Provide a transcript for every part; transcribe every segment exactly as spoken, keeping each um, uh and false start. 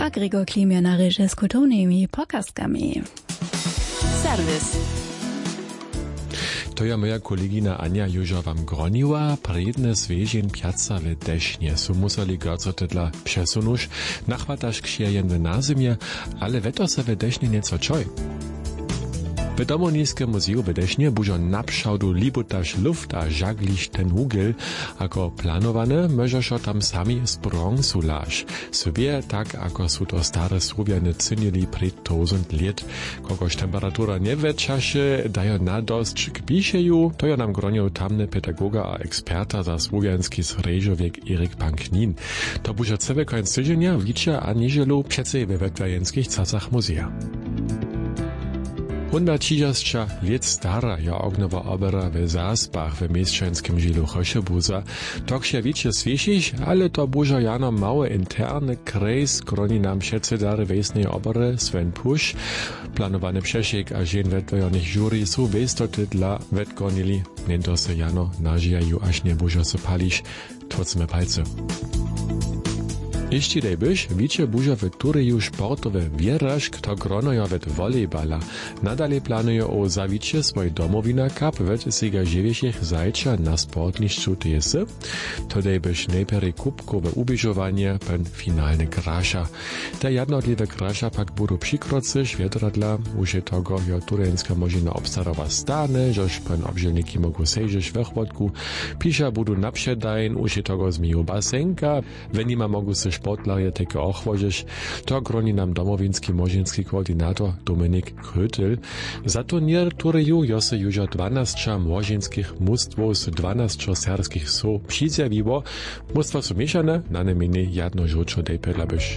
a Gregor Klimia na reže z kulturnymi pokazkami. Serwis. To ja moja kolegina Ania Juža wam groniła, predne zwierzeń piaca w desznie. Su museli garco tydla przesunusz, nachwatasz ksiejen w nazimie, ale weto se w desznie nieco czoj. W Domoniskim muzeum w Desznie bużo napszałdu libutaż luft a żagliś ten ugel, ako planowane, możeszo tam sami z bronzu laż. Sobie tak, ako su to stare Słowiany cynili przed tysiąc lat. Kogoś temperatura nie weczasze, dają nadość kpiszeju, to ja nam gronił tamny pedagoga a eksperta za słowiański sreżowiek Erik Panknin. To bużo całe końc tydzienia wlicza a nieżelu przece we wetwajenskich casach muzea. hundertšesťdesiat let stara je ognova opera w Zaspach w mieszczańskim žilu Choszebuza. Tak się wiecie słyszysz, ale to bużo jano mały interny krejs, kroni nam wszyscy dary wesnej opery Sven Pusch. Planowany przesiek a żen wetwajonych jury su westoty dla wetgonili. Nento se jano nażijaju, aż nie bużo se palisz. Twocmy palce. Jeśli daj byś, wiecie bużo w tureju sportowe wierażk, to gronojo wet volejbala. Nadalej planują o zawicie swoj domowina cup wet siga żywieszych zajcza na sportniszczu T S. To daj byś najpierw kubkowe ubieżowanie, pen finalny grasza. Te jednotliwe grasza pak budu przykrocy świetradla, uże tego jo tureńska możina obstarowa stane, żeż pen obżelniki mogą sejrzeć w ochwodku, pisza budu naprzedajn, uże tego zmiju basenka, wenima mogą se sportlerje teke ochwožiš, to groni nam domowinski možinski koordynator Dominik Krötel. Za turnier tureju jo se juža dwanaście možinskich mustwów z dwanastu serbskich so přizjawiło. Mustwa su mieszane, na nemini jedno žočo dejpedla byš.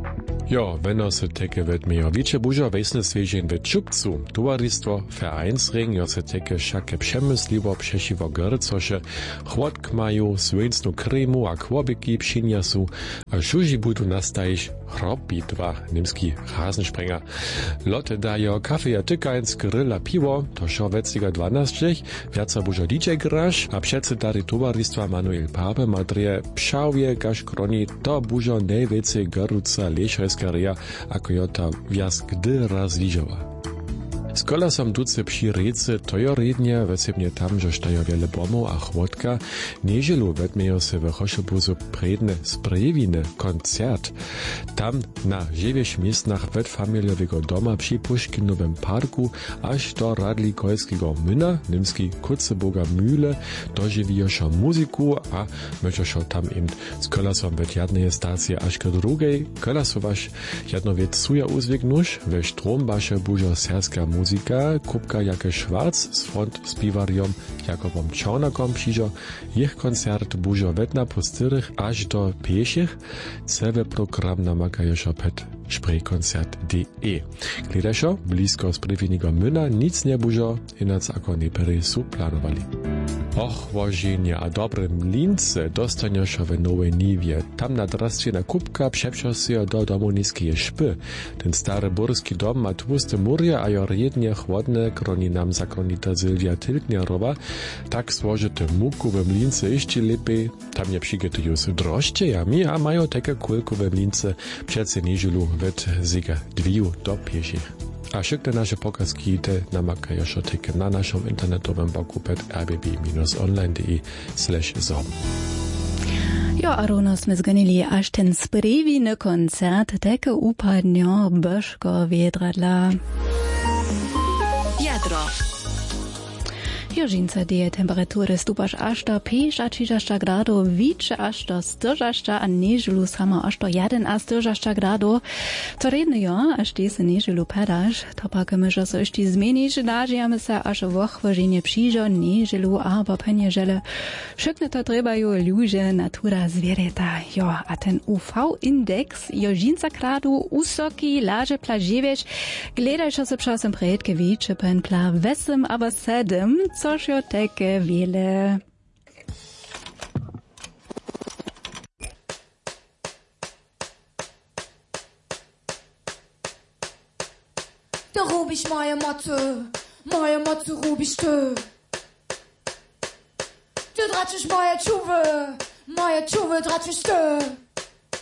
Jo, wenn se teke wird mehr. Wiecie bužo wesne zwierzeń w Czubcu. Towarzystwo Vereinsring, jo se teke szake przemysliwo przesiwo gercosze, chłodk mają, słynstnu kremu a kłobiki pszynia su, a żuži budu nastajić chrobbitwa, niemski Rasensprenger. Lotte dajo kafe a tykajns, grill a piwo, to šo weciga dwanaście, wiaca bužo D J grasz, a předsedary towarzystwa Manuel Pape madrije pšavje gaš kroni, to bužo najvecej geruca lešajska Karia, ako jo ta wjaz gdy razliżała. Z kolasom duce przy rece, to jo rednie, wesebnie tam, że stajo wiele bomów a chłodka, nieżelu wetmejo se w Choszebuzu predne sprejewiny koncert. Tam na dziewięć miejscach wetfamiliowego doma przy Puszkinowym parku, aż do Radlikolskiego myna, niemski Kutzeboga Mühle, dożywioszo muzyku, a możeszo tam im z kolasom wet jednej stacji aż do drugiej. Kolasowasz jedno wiec suja uzwignusz, we Strombasze bużo serska muzyka, Kupka Jake Schwarz z front spiwariom Jakobom Czornakom přižo, ich koncert bužo wetna postyrych aż do pieszych, cały program namakajošo pet Sprechkoncert D E. Gledajšo, blisko z prywinigo myna nic nie bužo, inac ako neperi su planowali. Och, wożenie a dobre mlince dostanioszo w Nowej Niwie. Tam na drastwiena kupka przepszo się do domoniskie szpy. Ten stary burski dom ma tłuste mury, a jo rednie chłodne, kroni nam zakronita Sylwia Tilknerowa. Tak złożyte muku w mlince jeszcze lepiej. Tam nie przygotują się drożdżejami, a mają takie kulku w mlince przece nieżylu wet ziga dwiu do pieszych. A wszelkie nasze pokazki te namakają szotykę na naszym internetowym blogu pet r b b online kropka d e slash zom. Jo, a rovno sme zganili až ten sprevini koncert teke upadnjo Božko Vedradla. Jadro. Jožinca deje temperatury stupaš až do šestnásť gradov, více až do štyridsať a neželu samo až do jedenásť gradov. To redne jo, až ty se neželu padaš, to pak myžo so ešte zmeniš, nažijame sa až v ochvoženie přížo neželu abo peniežele. Všetko to trebajú ľuže, natura, zviereta. Jo, a ten U V-index Jožinca gradu usoki, laže plaževieš, gledajšo se časem predke více pen pla vesem abo sedem, což jo teke wiele. Da robisz moje Matze, moje Matze robisz ty. Ty draczysz moje czuwy, moje czuwy draczysz ty.